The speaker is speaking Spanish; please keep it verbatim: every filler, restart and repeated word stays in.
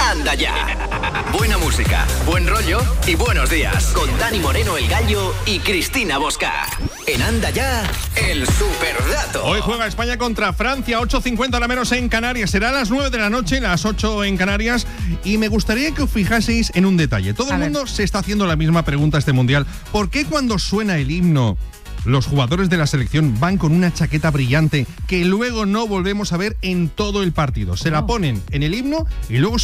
Anda Ya. Buena música, buen rollo y buenos días. Con Dani Moreno, el Gallo, y Cristina Bosca. En Anda Ya, el superdato. Hoy juega España contra Francia, ocho cincuenta la menos en Canarias. Será a las nueve de la noche, las ocho en Canarias. Y me gustaría que os fijaseis en un detalle. Todo el mundo se está haciendo la misma pregunta este mundial. ¿Por qué cuando suena el himno los jugadores de la selección van con una chaqueta brillante que luego no volvemos a ver en todo el partido? Se la ponen en el himno y luego se